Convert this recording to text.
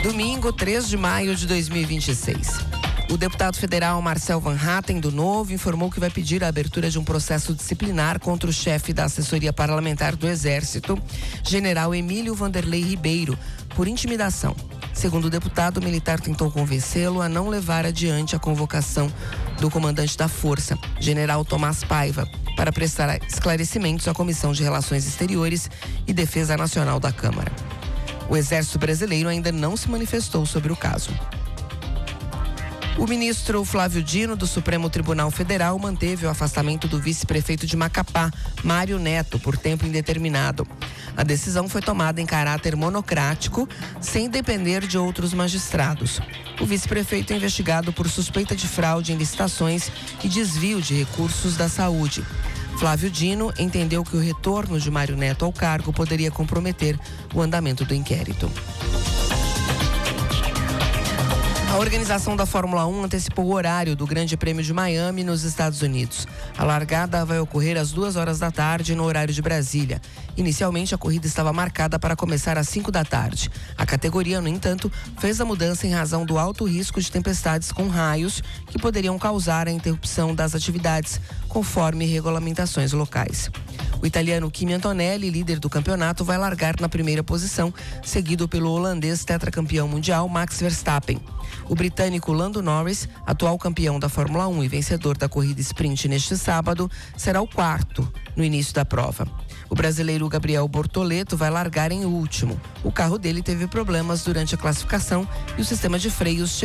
Domingo, 3 de maio de 2026. O deputado federal Marcel Van Hatten, do Novo, informou que vai pedir a abertura de um processo disciplinar contra o chefe da assessoria parlamentar do Exército, general Emílio Vanderlei Ribeiro, por intimidação. Segundo o deputado, o militar tentou convencê-lo a não levar adiante a convocação do comandante da Força, general Tomás Paiva, para prestar esclarecimentos à Comissão de Relações Exteriores e Defesa Nacional da Câmara. O Exército Brasileiro ainda não se manifestou sobre o caso. O ministro Flávio Dino, do Supremo Tribunal Federal, manteve o afastamento do vice-prefeito de Macapá, Mário Neto, por tempo indeterminado. A decisão foi tomada em caráter monocrático, sem depender de outros magistrados. O vice-prefeito é investigado por suspeita de fraude em licitações e desvio de recursos da saúde. Flávio Dino entendeu que o retorno de Mário Neto ao cargo poderia comprometer o andamento do inquérito. A organização da Fórmula 1 antecipou o horário do Grande Prêmio de Miami, nos Estados Unidos. A largada vai ocorrer às 2h da tarde, no horário de Brasília. Inicialmente, a corrida estava marcada para começar às 5 da tarde. A categoria, no entanto, fez a mudança em razão do alto risco de tempestades com raios que poderiam causar a interrupção das atividades, conforme regulamentações locais. O italiano Kimi Antonelli, líder do campeonato, vai largar na primeira posição, seguido pelo holandês tetracampeão mundial Max Verstappen. O britânico Lando Norris, atual campeão da Fórmula 1 e vencedor da corrida sprint neste sábado, será o quarto no início da prova. O brasileiro Gabriel Bortoleto vai largar em último. O carro dele teve problemas durante a classificação e o sistema de freios